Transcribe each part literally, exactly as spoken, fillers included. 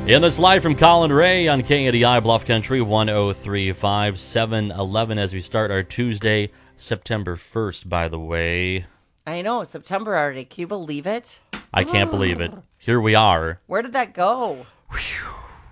And that's live from Colin Ray on K A D I Bluff Country one oh three point five, seven eleven as we start our Tuesday, September first, by the way. I know, September already. Can you believe it? I can't believe it. Here we are. Where did that go? Whew.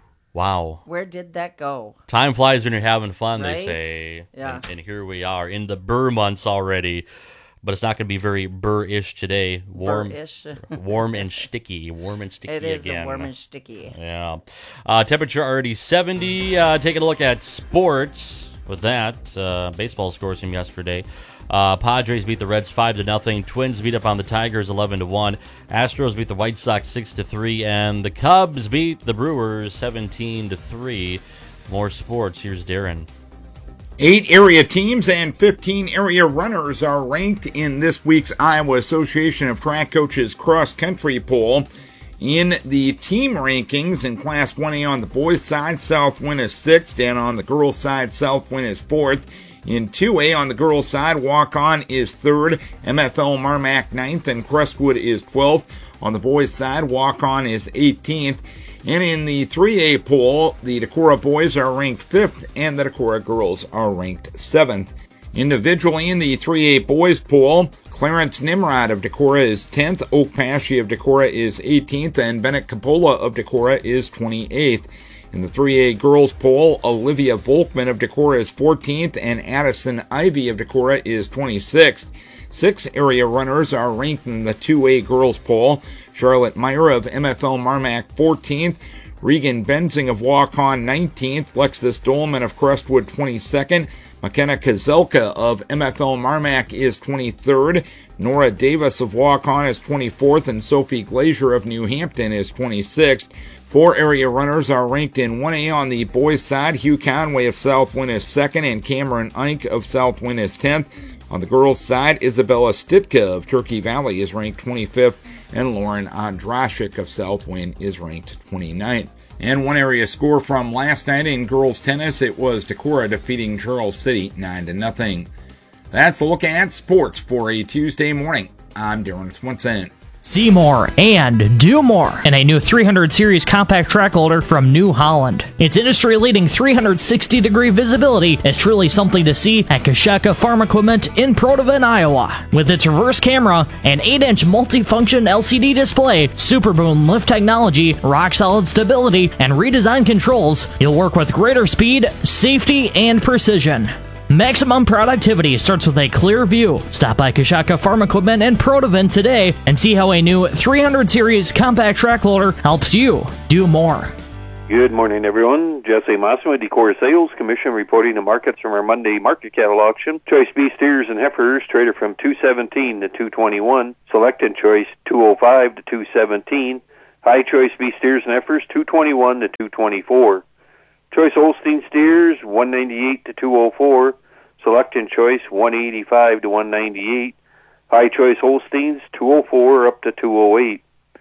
Wow. Where did that go? Time flies when you're having fun, Right? they say. Yeah. And, and here we are in the Burr months already. But it's not going to be very Burr-ish today. Warm, Burr-ish. warm and sticky. Warm and sticky It is again. warm and sticky. Yeah. Uh, temperature already seventy. Uh, taking a look at sports with that. Uh, baseball scores from yesterday. Uh, Padres beat the Reds five to nothing. Twins beat up on the Tigers eleven to one. Astros beat the White Sox six to three. And the Cubs beat the Brewers seventeen to three. More sports. Here's Darren. Eight area teams and fifteen area runners are ranked in this week's Iowa Association of Track Coaches cross-country poll. In the team rankings, in Class one A on the boys' side, Southwind is sixth, and on the girls' side, Southwind is fourth. In two A on the girls' side, Walk-On is third, M F L Marmac ninth, and Crestwood is twelfth. On the boys' side, Walk-On is eighteenth. And in the three A poll, the Decorah boys are ranked fifth and the Decorah girls are ranked seventh. Individually in the three A boys poll, Clarence Nimrod of Decorah is tenth, Oak Pashy of Decorah is eighteenth, and Bennett Capola of Decorah is twenty-eighth. In the three A girls poll, Olivia Volkman of Decorah is fourteenth, and Addison Ivy of Decorah is twenty-sixth. Six area runners are ranked in the two A girls poll. Charlotte Meyer of M F L Marmac fourteenth, Regan Benzing of Walk-On nineteenth, Lexus Dolman of Crestwood twenty-second, McKenna Kazelka of M F L Marmac is twenty-third, Nora Davis of Walk-On is twenty-fourth, and Sophie Glazier of New Hampton is twenty-sixth. Four area runners are ranked in one A on the boys' side. Hugh Conway of Southwind is second, and Cameron Ike of Southwind is tenth. On the girls' side, Isabella Stitka of Turkey Valley is ranked twenty-fifth, and Lauren Andrashik of Southwind is ranked twenty-ninth. And one area score from last night in girls' tennis, it was Decorah defeating Charles City nine to nothing. That's a look at sports for a Tuesday morning. I'm Darren Swenson. See more and do more in a new three hundred series compact track loader from New Holland. Its industry-leading three hundred sixty degree visibility is truly something to see at Kashaka Farm Equipment in Protivin, Iowa. With its reverse camera and eight inch multifunction L C D display, Super Boom lift technology, rock-solid stability, and redesigned controls, you'll work with greater speed, safety, and precision. Maximum productivity starts with a clear view. Stop by Kashaka Farm Equipment in Protivin today and see how a new three hundred series compact track loader helps you do more. Good morning, everyone. Jesse Mossman with Decorah Sales Commission reporting the markets from our Monday market cattle auction. Choice beef steers and heifers traded from two seventeen to two twenty-one. Select and choice two oh five to two seventeen. High choice beef steers and heifers two twenty-one to two twenty-four. Choice Holstein steers one ninety-eight to two oh four. Select and choice one eighty-five to one ninety-eight. High choice Holsteins two oh four up to two oh eight.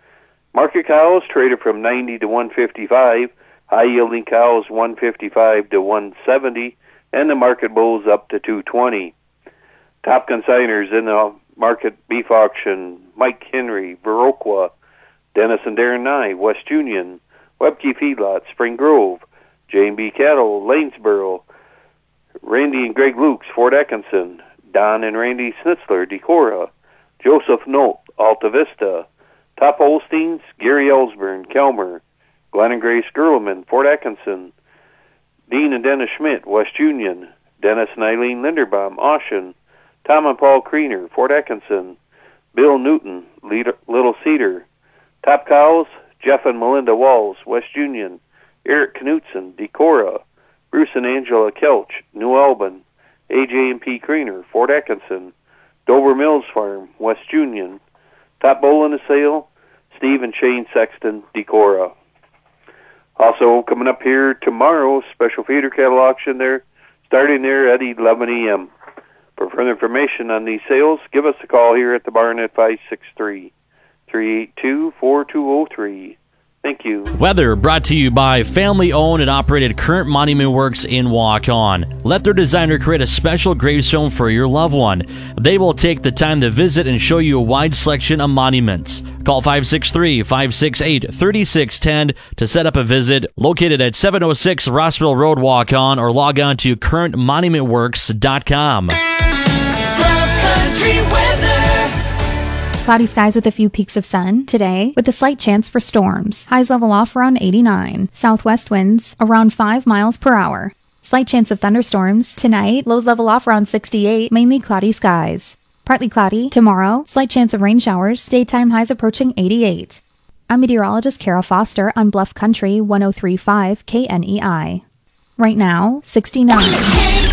Market cows traded from ninety to one fifty-five. High yielding cows one fifty-five to one seventy, and the market bulls up to two twenty. Top consigners in the market beef auction: Mike Henry, Viroqua, Dennis and Darren Nye, West Union, Webke Feedlot, Spring Grove, J and B Cattle, Lanesboro, Randy and Greg Lukes, Fort Atkinson, Don and Randy Snitzler, Decorah, Joseph Nolt, Alta Vista, Top Holsteins, Gary Ellsburn, Kelmer, Glenn and Grace Gerleman, Fort Atkinson, Dean and Dennis Schmidt, West Union, Dennis and Eileen Linderbaum, Ocean, Tom and Paul Kriener, Fort Atkinson, Bill Newton, Little Cedar, Top Cows, Jeff and Melinda Walls, West Union, Eric Knutson, Decorah, Bruce and Angela Kelch, New Albin, A J and P Kriener, Fort Atkinson, Dover Mills Farm, West Union, Top Bull in the Sale, Steve and Shane Sexton, Decorah. Also coming up here tomorrow, special feeder cattle auction there, starting there at eleven a.m. For further information on these sales, give us a call here at the barn at five six three, three eight two, four two oh three. Thank you. Weather brought to you by family-owned and operated Current Monument Works in Waukon. Let their designer create a special gravestone for your loved one. They will take the time to visit and show you a wide selection of monuments. Call five six three, five six eight, three six one zero to set up a visit. Located at seven oh six Rossville Road, Waukon, or log on to current monument works dot com. Country weather. Cloudy skies with a few peaks of sun today, with a slight chance for storms. Highs level off around eighty-nine. Southwest winds around five miles per hour. Slight chance of thunderstorms tonight. Lows level off around sixty-eight. Mainly cloudy skies. Partly cloudy tomorrow. Slight chance of rain showers. Daytime highs approaching eighty-eight. I'm meteorologist Kara Foster on Bluff Country one oh three point five K N E I. Right now, sixty-nine.